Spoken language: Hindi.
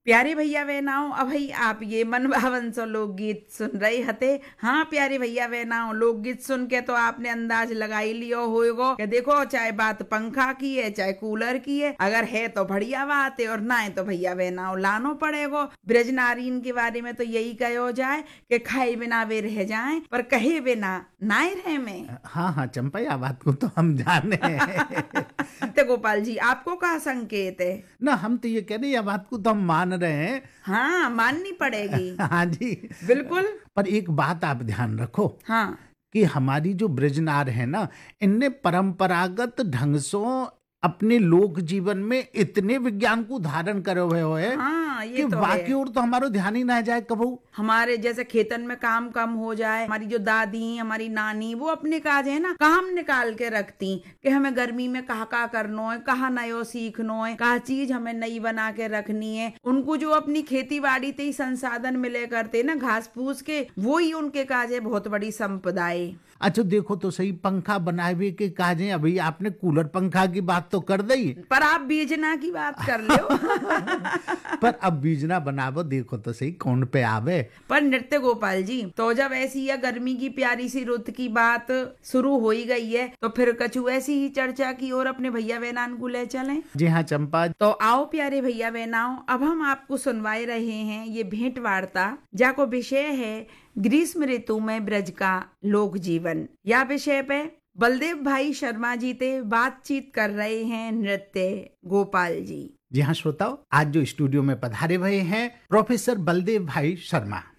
प्यारे भैया बहनाओ, अभई आप ये मनभावन सो लोकगीत सुन रहे हते। हाँ प्यारे भैया बहनाओ, लोकगीत सुन के तो आपने अंदाज लगा ही लियो होएगो कि देखो चाहे बात पंखा की है चाहे कूलर की है, अगर है तो बढ़िया बात है और ना है तो भैया बहनाओ लानो पड़ेगो। ब्रज नारीन के बारे में तो यही कहो जाए कि खाए बिना वे रह जाए पर कहे बिना नाए रहे में। हाँ हाँ चंपा, या बात को तो हम जाने तो गोपाल जी आपको क्या संकेत है? ना, हम तो ये कह रहे हैं, बात को तो हम मान रहे हैं। हाँ माननी पड़ेगी। हाँ जी बिल्कुल। पर एक बात आप ध्यान रखो, हाँ कि हमारी जो ब्रजनार है ना, इनने परंपरागत ढंग से अपने लोक जीवन में इतने विज्ञान को धारण करे हुए है हाँ, ये कि तो बाकी है। और तो हमारो ध्यान ही ना जाए कबू। हमारे जैसे खेतन में काम कम हो जाए, हमारी जो दादी हमारी नानी वो अपने काज है ना काम निकाल के रखती कि हमें गर्मी में कहा करनो है, कहा नयो सीखनो है, कहा चीज हमें नई बना के रखनी है। उनको जो अपनी खेती बाड़ी ते ही संसाधन मिले करते ना घास फूस के, वो ही उनके काज है बहुत बड़ी संपदा है। अच्छा देखो तो सही, पंखा बनाए के काजे, अभी आपने कूलर पंखा की बात तो कर दी, पर आप बीजना की बात कर लो। पर अब बीजना बनावो, देखो तो सही कौन पे आवे। पर नृत्य गोपाल जी, तो जब ऐसी है गर्मी की प्यारी सी रुत की बात शुरू हो ही गई है, तो फिर कछु ऐसी ही चर्चा की और अपने भैया बहनान को ले चलें। जी हाँ चंपा। तो आओ प्यारे भैया बहनाओं, अब हम आपको सुनवाए रहे हैं ये भेंट वार्ता, जाको विषय है ग्रीष्म ऋतु में ब्रज का लोक जीवन। या विषय पे बलदेव भाई शर्मा जी ते बातचीत कर रहे हैं नृत्य गोपाल जी। जी हाँ श्रोताओ, आज जो स्टूडियो में पधारे हुए हैं प्रोफेसर बलदेव भाई शर्मा।